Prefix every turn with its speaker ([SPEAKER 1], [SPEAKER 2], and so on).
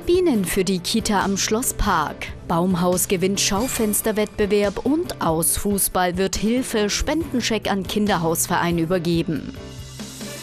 [SPEAKER 1] Bienen für die Kita am Schlosspark. Baumhaus gewinnt Schaufensterwettbewerb und aus Fußball wird Hilfe Spendencheck an Kinderhausverein übergeben.